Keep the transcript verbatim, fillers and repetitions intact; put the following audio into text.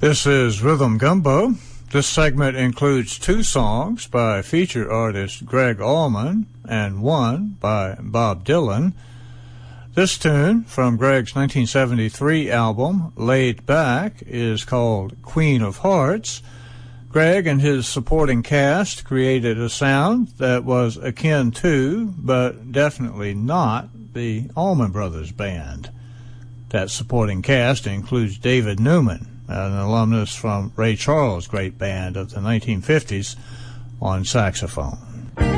This is Rhythm Gumbo. This segment includes two songs by featured artist Gregg Allman and one by Bob Dylan. This tune from Gregg's nineteen seventy-three album, Laid Back, is called Queen of Hearts. Gregg and his supporting cast created a sound that was akin to, but definitely not, the Allman Brothers Band. That supporting cast includes David Newman, an alumnus from Ray Charles' great band of the nineteen fifties, on saxophone.